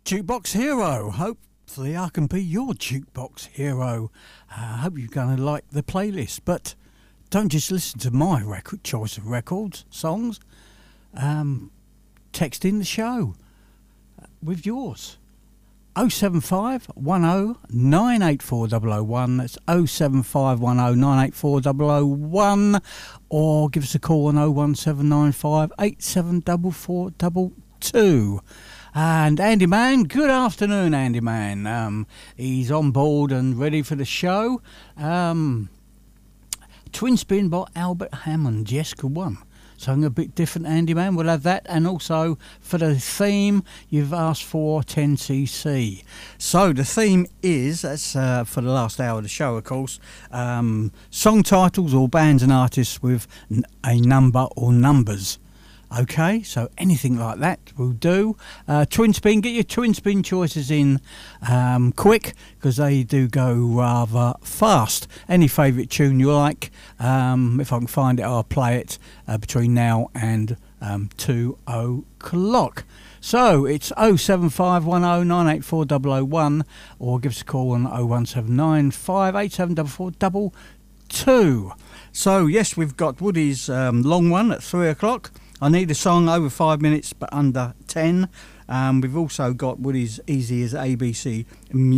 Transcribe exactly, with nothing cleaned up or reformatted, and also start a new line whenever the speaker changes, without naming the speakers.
Jukebox Hero. Hopefully I can be your Jukebox Hero. I uh, hope you're going to like the playlist. But don't just listen to my record choice of records, songs. Um, text in the show with yours. oh seven five one oh nine eight four zero zero one. That's oh seven five one oh nine eight four zero zero one. Or give us a call on oh one seven nine five eight seven four four two two. And Andy Man, good afternoon, Andy Man. Um, he's on board and ready for the show. Um, Twin Spin by Albert Hammond, Jessica one. Something a bit different, Andy Man. We'll have that. And also, for the theme, you've asked for ten C C. So, the theme is, that's uh, for the last hour of the show, of course, um, song titles or bands and artists with n- a number or numbers. Okay, so anything like that will do. Uh, twin spin, get your twin spin choices in um, quick, because they do go rather fast. Any favourite tune you like, um, if I can find it, I'll play it uh, between now and um, two o'clock. So it's oh seven five one oh nine eight four zero zero one, or give us a call on oh one seven nine five eight seven four four two two. So yes, we've got Woody's um, long one at three o'clock. I need a song over five minutes but under ten. Um, we've also got Woody's Easy as A B C music.